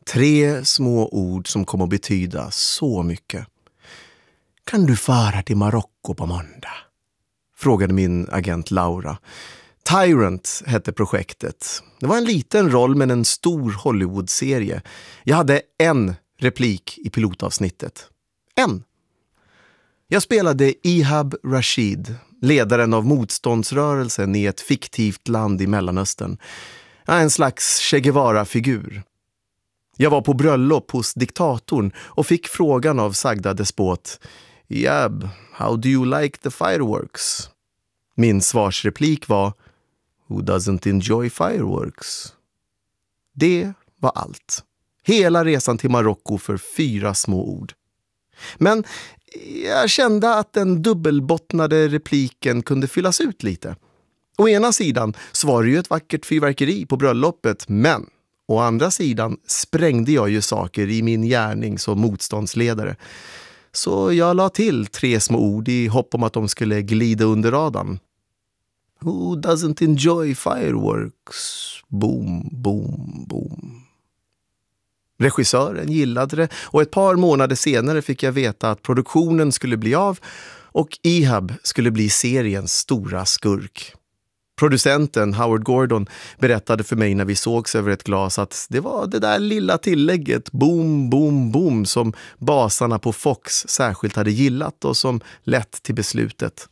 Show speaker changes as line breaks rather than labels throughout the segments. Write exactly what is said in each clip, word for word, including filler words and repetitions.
Tre små ord som kom att betyda så mycket. Kan du fara till Marocko på måndag? Frågade min agent Laura. Tyrant hette projektet. Det var en liten roll men en stor Hollywood-serie. Jag hade en replik i pilotavsnittet. En. Jag spelade Ihab Rashid, ledaren av motståndsrörelsen i ett fiktivt land i Mellanöstern. En slags Che Guevara-figur. Jag var på bröllop hos diktatorn och fick frågan av sagda despot: Ihab, how do you like the fireworks? Min svarsreplik var: Who doesn't enjoy fireworks? Det var allt. Hela resan till Marocko för fyra små ord. Men jag kände att den dubbelbottnade repliken kunde fyllas ut lite. Å ena sidan så var det ju ett vackert fyrverkeri på bröllopet, men å andra sidan sprängde jag ju saker i min gärning som motståndsledare. Så jag la till tre små ord i hopp om att de skulle glida under radarn. Who doesn't enjoy fireworks? Boom, boom, boom. Regissören gillade det och ett par månader senare fick jag veta att produktionen skulle bli av och Ihab skulle bli seriens stora skurk. Producenten Howard Gordon berättade för mig när vi sågs över ett glas att det var det där lilla tillägget boom, boom, boom som basarna på Fox särskilt hade gillat och som lett till beslutet.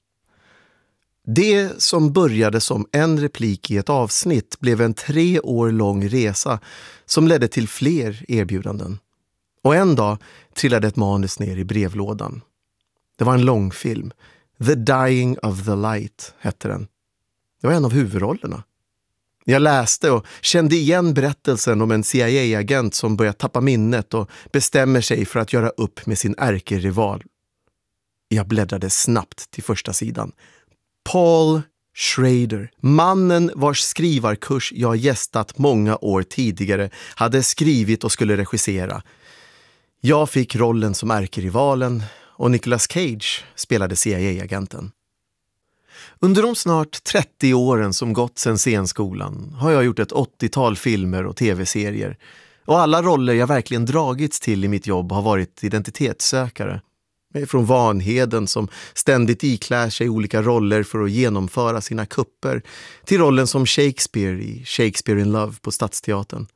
Det som började som en replik i ett avsnitt blev en tre år lång resa som ledde till fler erbjudanden. Och en dag trillade ett manus ner i brevlådan. Det var en långfilm. The Dying of the Light hette den. Det var en av huvudrollerna. Jag läste och kände igen berättelsen om en C I A-agent som börjar tappa minnet och bestämmer sig för att göra upp med sin ärkerival. Jag bläddrade snabbt till första sidan. Paul Schrader, mannen vars skrivarkurs jag gästat många år tidigare, hade skrivit och skulle regissera. Jag fick rollen som ärkerivalen och Nicolas Cage spelade C I A-agenten. Under de snart trettio åren som gått sedan scenskolan har jag gjort ett åttiotal filmer och tv-serier. Och alla roller jag verkligen dragits till i mitt jobb har varit identitetssökare. Från Vanheden som ständigt iklär sig olika roller för att genomföra sina kupper till rollen som Shakespeare i Shakespeare in Love på Stadsteatern.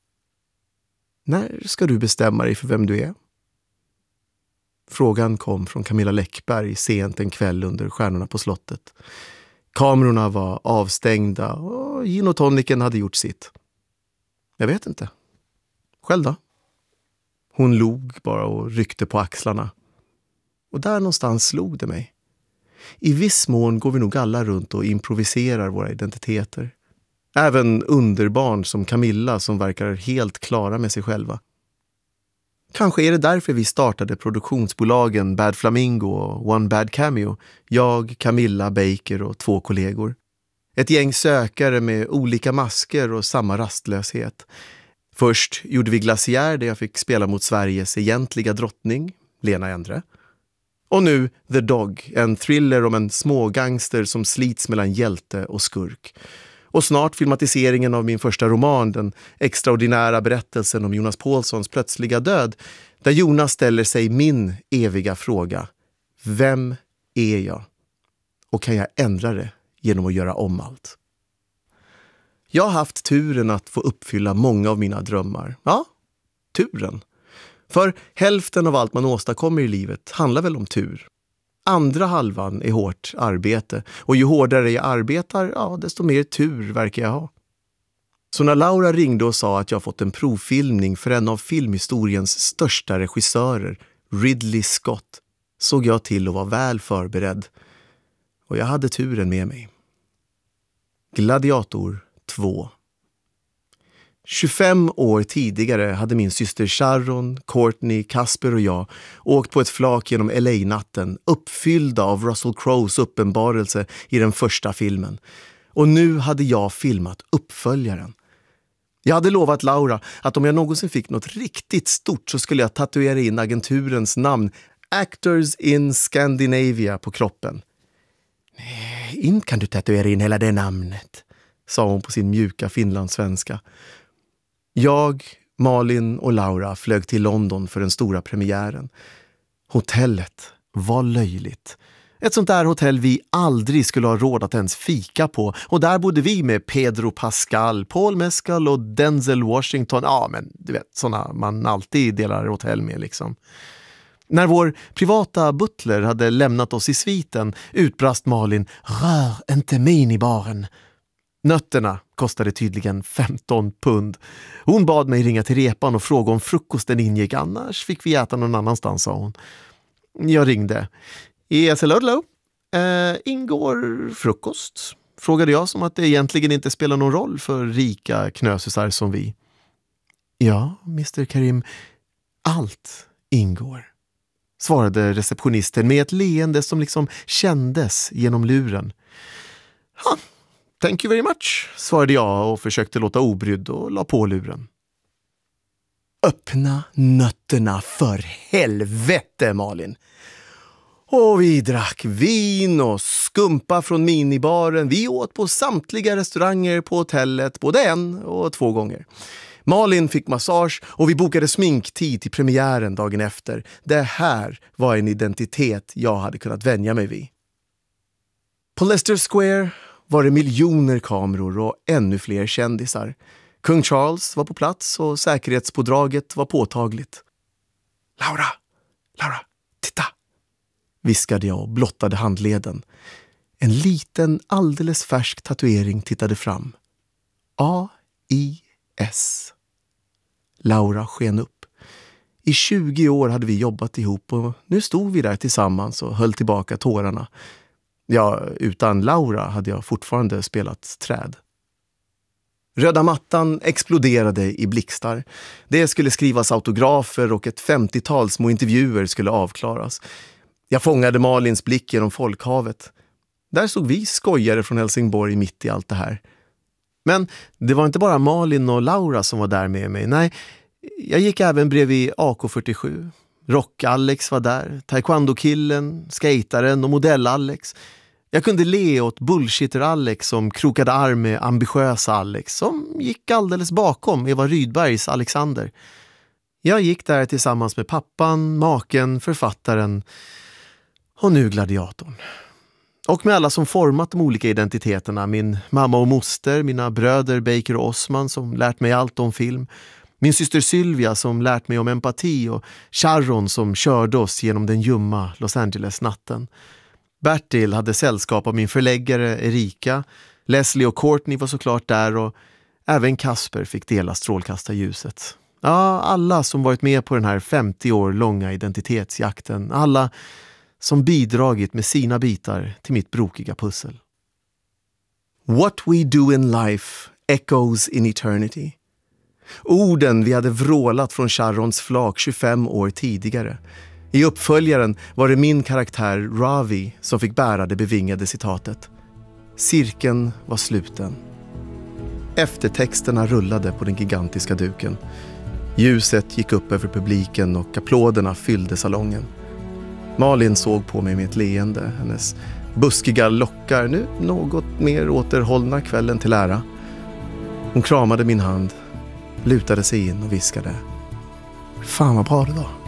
När ska du bestämma dig för vem du är? Frågan kom från Camilla Läckberg sent en kväll under Stjärnorna på slottet. Kamerorna var avstängda och gin och toniken hade gjort sitt. Jag vet inte. Själv då? Hon log bara och ryckte på axlarna. Och där någonstans slog det mig. I viss mån går vi nog alla runt och improviserar våra identiteter. Även underbarn som Camilla som verkar helt klara med sig själva. Kanske är det därför vi startade produktionsbolagen Bad Flamingo och One Bad Cameo. Jag, Camilla, Baker och två kollegor. Ett gäng sökare med olika masker och samma rastlöshet. Först gjorde vi Glaciär där jag fick spela mot Sveriges egentliga drottning, Lena Endre. Och nu The Dog, en thriller om en smågangster som slits mellan hjälte och skurk. Och snart filmatiseringen av min första roman, den extraordinära berättelsen om Jonas Paulssons plötsliga död, där Jonas ställer sig min eviga fråga: vem är jag? Och kan jag ändra det genom att göra om allt? Jag har haft turen att få uppfylla många av mina drömmar. Ja, turen. För hälften av allt man åstadkommer i livet handlar väl om tur. Andra halvan är hårt arbete. Och ju hårdare jag arbetar, ja, desto mer tur verkar jag ha. Så när Laura ringde och sa att jag fått en provfilmning för en av filmhistoriens största regissörer, Ridley Scott, såg jag till att vara väl förberedd. Och jag hade turen med mig. Gladiator två. tjugofem år tidigare hade min syster Sharon, Courtney, Kasper och jag åkt på ett flak genom L A-natten uppfyllda av Russell Crowes uppenbarelse i den första filmen. Och nu hade jag filmat uppföljaren. Jag hade lovat Laura att om jag någonsin fick något riktigt stort så skulle jag tatuera in agenturens namn Actors in Scandinavia på kroppen. Nej, inte kan du tatuera in hela det namnet, sa hon på sin mjuka finlandssvenska. Jag Malin och Laura flög till London för den stora premiären. Hotellet var löjligt. Ett sånt där hotell vi aldrig skulle ha råd att ens fika på. Och där bodde vi med Pedro Pascal, Paul Mescal och Denzel Washington. Ja, men du vet, såna man alltid delar hotell med liksom. När vår privata butler hade lämnat oss i sviten utbrast Malin: "Rör inte minibaren." Nötterna kostade tydligen femton pund. Hon bad mig ringa till repan och fråga om frukosten ingick, annars fick vi äta någon annanstans, sa hon. Jag ringde. Yes, hello, hello. Uh, ingår frukost? Frågade jag, som att det egentligen inte spelar någon roll för rika knösusar som vi. Ja, mister Karim, allt ingår, svarade receptionisten med ett leende som liksom kändes genom luren. Ha, thank you very much, svarade jag och försökte låta obrydd och la på luren. Öppna nötterna för helvete, Malin. Och vi drack vin och skumpa från minibaren. Vi åt på samtliga restauranger på hotellet, både en och två gånger. Malin fick massage och vi bokade sminktid till premiären dagen efter. Det här var en identitet jag hade kunnat vänja mig vid. På Leicester Square var det miljoner kameror och ännu fler kändisar. Kung Charles var på plats och säkerhetspådraget var påtagligt. Laura, Laura, titta! Viskade jag och blottade handleden. En liten, alldeles färsk tatuering tittade fram. A I S. Laura sken upp. I tjugo år hade vi jobbat ihop och nu stod vi där tillsammans och höll tillbaka tårarna. Ja, utan Laura hade jag fortfarande spelat träd. Röda mattan exploderade i blixtar. Det skulle skrivas autografer och ett femtiotal små intervjuer skulle avklaras. Jag fångade Malins blick genom folkhavet. Där såg vi skojare från Helsingborg mitt i allt det här. Men det var inte bara Malin och Laura som var där med mig. Nej, jag gick även bredvid A K fyrtiosju. Rock-Alex var där, taekwondo-killen, skataren och modell-Alex. Jag kunde le åt bullshitter-Alex som krokade arm med ambitiösa Alex som gick alldeles bakom Eva Rydbergs Alexander. Jag gick där tillsammans med pappan, maken, författaren och nu gladiatorn. Och med alla som format de olika identiteterna. Min mamma och moster, mina bröder Baker och Osman som lärt mig allt om film. Min syster Sylvia som lärt mig om empati och Sharon som körde oss genom den ljumma Los Angeles-natten. Bertil hade sällskap av min förläggare Erika. Leslie och Courtney var såklart där och även Kasper fick dela strålkastarljuset. Ja, alla som varit med på den här femtio år långa identitetsjakten. Alla som bidragit med sina bitar till mitt brokiga pussel. What we do in life echoes in eternity. Orden vi hade vrålat från Sharons flak tjugofem år tidigare. I uppföljaren var det min karaktär Ravi som fick bära det bevingade citatet. Cirkeln var sluten. Eftertexterna rullade på den gigantiska duken. Ljuset gick upp över publiken och applåderna fyllde salongen. Malin såg på mig med ett leende. Hennes buskiga lockar, nu något mer återhållna kvällen till ära. Hon kramade min hand, lutade sig in och viskade. Fan vad bra det var.